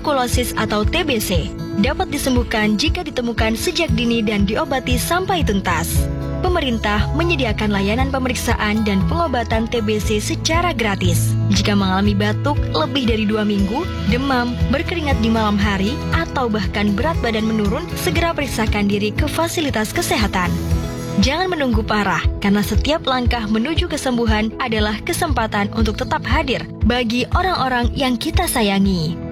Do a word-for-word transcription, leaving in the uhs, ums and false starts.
tuberkulosis atau T B C. Dapat disembuhkan jika ditemukan sejak dini dan diobati sampai tuntas. Pemerintah menyediakan layanan pemeriksaan dan pengobatan T B C secara gratis. Jika mengalami batuk lebih dari dua minggu, demam, berkeringat di malam hari, atau bahkan berat badan menurun, segera periksakan diri ke fasilitas kesehatan. Jangan menunggu parah, karena setiap langkah menuju kesembuhan adalah kesempatan untuk tetap hadir bagi orang-orang yang kita sayangi.